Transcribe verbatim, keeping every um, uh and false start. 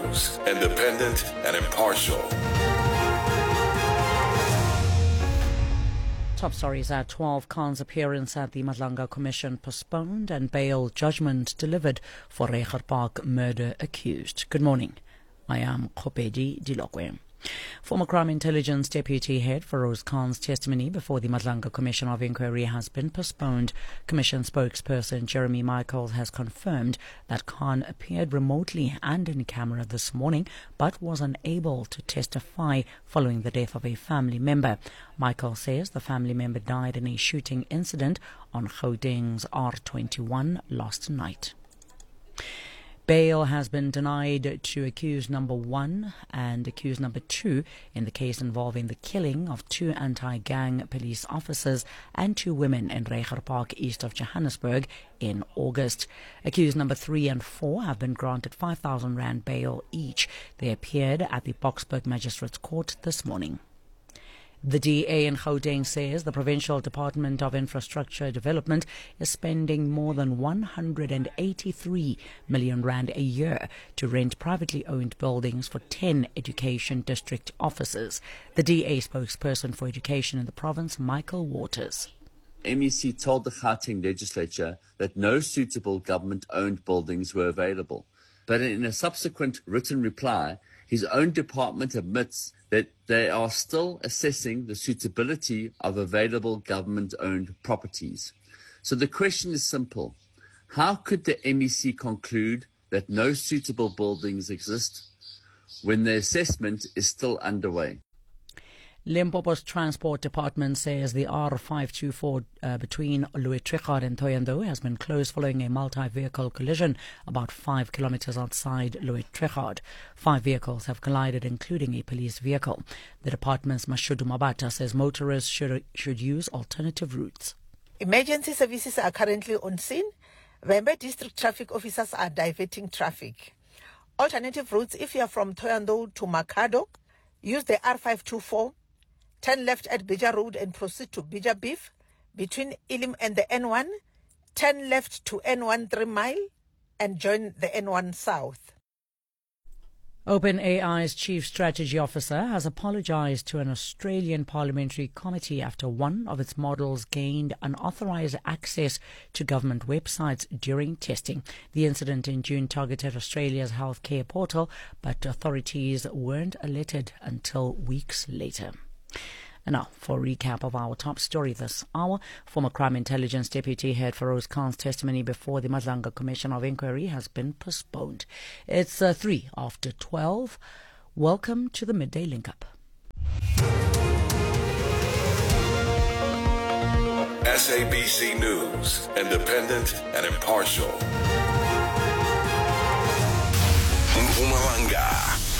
News, independent and impartial. Top stories at twelve. Khan's appearance at the Madlanga Commission postponed and bail judgment delivered for Reiger Park murder accused. Good morning. I am Khopedi Dilokwe. Former Crime Intelligence Deputy Head Feroz Khan's testimony before the Madlanga Commission of Inquiry has been postponed. Commission spokesperson Jeremy Michaels has confirmed that Khan appeared remotely and in camera this morning but was unable to testify following the death of a family member. Michaels says the family member died in a shooting incident on Gauteng's R twenty-one last night. Bail has been denied to accused number one and accused number two in the case involving the killing of two anti-gang police officers and two women in Reiger Park east of Johannesburg in August. Accused number three and four have been granted five thousand rand bail each. They appeared at the Boksburg Magistrates Court this morning. The D A in Gauteng says the Provincial Department of Infrastructure Development is spending more than one hundred eighty-three million rand a year to rent privately owned buildings for ten education district offices. The D A spokesperson for education in the province, Michael Waters. M E C told the Gauteng legislature that no suitable government-owned buildings were available. But in a subsequent written reply, his own department admits that they are still assessing the suitability of available government-owned properties. So the question is simple. How could the M E C conclude that no suitable buildings exist when the assessment is still underway? Limpopo's Transport Department says the R five two four uh, between Louis Trichardt and Thohoyandou has been closed following a multi-vehicle collision about five kilometers outside Louis Trichardt. Five vehicles have collided, including a police vehicle. The department's Mashudu Mabata says motorists should, should use alternative routes. Emergency services are currently on scene. Vhembe district traffic officers are diverting traffic. Alternative routes, if you are from Thohoyandou to Makhado, use the R five two four. Turn left at Bija Road and proceed to Bija Beef. Between Ilim and the N one, turn left to N one three mile and join the N one South. OpenAI's chief strategy officer has apologized to an Australian parliamentary committee after one of its models gained unauthorized access to government websites during testing. The incident in June targeted Australia's healthcare portal, but authorities weren't alerted until weeks later. And now, for a recap of our top story this hour, former Crime Intelligence Deputy Head Feroz Khan's testimony before the Madlanga Commission of Inquiry has been postponed. It's uh, three after twelve. Welcome to the Midday Link-Up. S A B C News, independent and impartial. Mpumalanga.